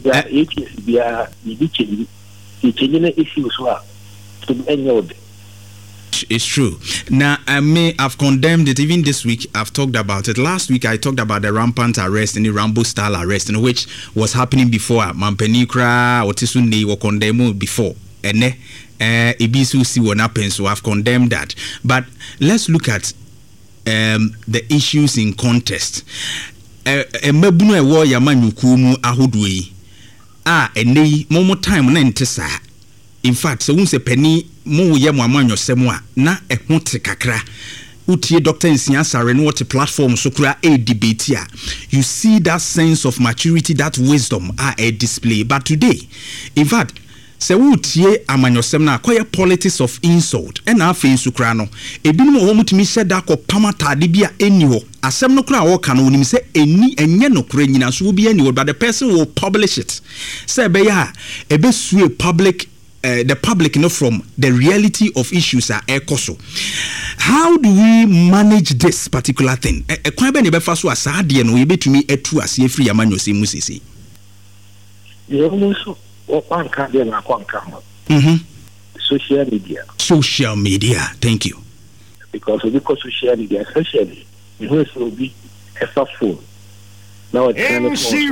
Yeah, it is the issues to any of them. It's true. Now, I've condemned it. Even this week, I've talked about it. Last week, I talked about the rampant arrest and the Rambo-style arrest, in which was happening before. Mampenikra, Otisunde were condemned before. And Ibisu see what happens, so I've condemned that. But let's look at the issues in context. Mabunu ewo yamanyuku mu ahodwe ene momo time na ntesa. In fact, so unse penny mo ye mo amanyosem a na ehwo te kakra. Utie Dr. Nsia Sare no what platform so kura a debate a. You see that sense of maturity, that wisdom a display. But today, in fact, se utie amanyosem na akoye politics of insult and afi sukra no ebinom wo mutumi sheda ko pamatade bia eni ho asem no kura wo ka no onim se eni enye no kura nyina so bia eni, but the person will publish it. Say be ya ebesue public the public know from the reality of issues are ekoso. How do we manage this particular thing? Kwan be ne be fa so asade no ye betumi etu ase free amanyosem musisi. Ye so social media. Social media, thank you. Because social media, especially, you know, it will be a phone. Now it's kind of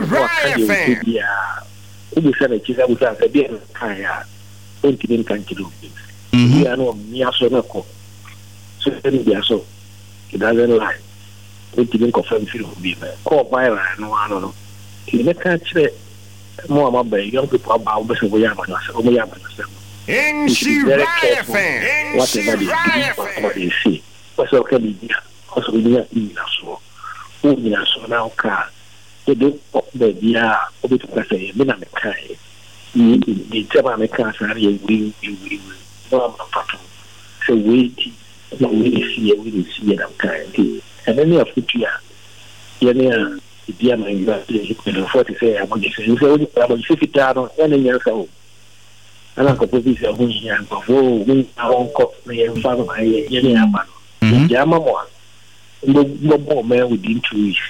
social media, so it doesn't lie. We didn't confirm it will be there. Call by no, I don't know. You can't say more about young people about what we have on us. Whatever they say, what's okay, also we are in us. We are so now car. They do the idea of it to say, Minamikai. The Jamaica are we so wait, we see it, okay. And then you have to hear, dear my God, 40 say, I'm going to say, I'm 50 and years old. And I'm going to say, we are on cop, and father, my Yama, Yama, no more man within 2 weeks.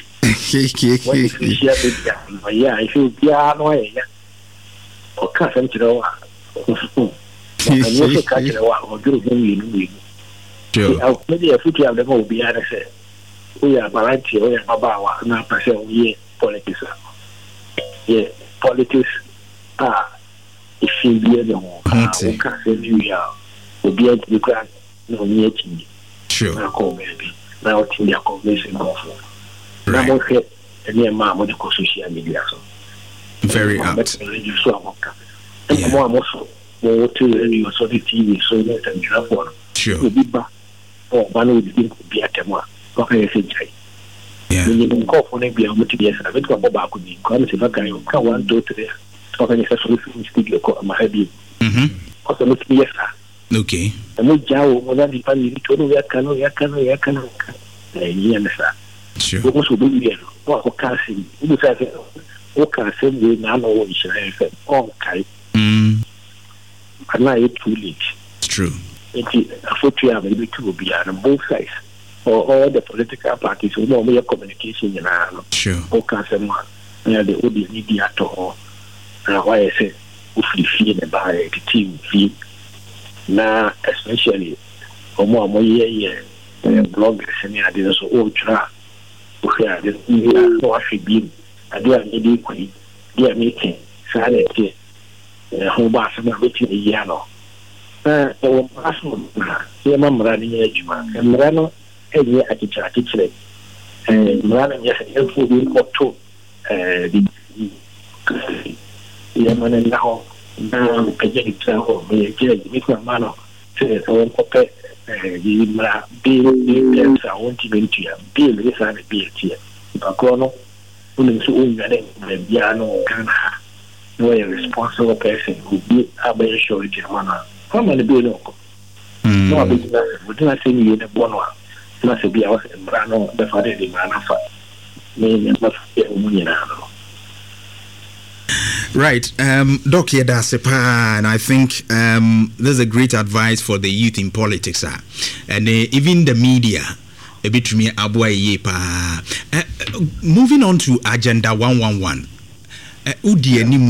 Yeah, I feel piano, or cousin to know. And also catching a while or do maybe a future of the whole be answered. We are variety, we are about now, we politics. Yeah, politics are if you be the more, we are, will be able to grant no near to me. Sure. Now, in their convention, now, and near mamma, the social media. Very apt. And more more to you so the TV so that and travel. Sure. Be back or one would be at a more. Okay, yeah. You can call for maybe a motivation. I think about back with me. Come if I can 1, 2, 3. Okay, it's a solution studio called my baby. Also, look, yes, okay. And we jaw more than the family to know where can. Sure. What will be here? What can see? Who says what can say we now know what is okay. And now it's too late. It's true. It's a photo of maybe two be on both sides. Or all the political parties who know more communication in Ireland. Sure. Or can say, the OD media at all. Why I say, if you feel about the TV, now, especially, for more bloggers and I did also ultra. Where the no actually be a dear lady, dear meeting, sanity, home bath and waiting a yellow. There were possible, dear Mamma running edge, and Morano, and yet at each other, and Morano, yes, and helpful being or two. The man and now, I get it travel, me, make my man, says, oh, okay. Bill I won't even to you. Bill is a bill here. Bacono, who is only the piano can have no responsible person who be a very short manner. How many bill? No business, we do not say you in a bonwa. Not to be out in Brano, the father in Manafa. Maybe not a woman. Right, Doc Yedasepa, and I think there's a great advice for the youth in politics, and even the media. A bit to me, moving on to Agenda 111.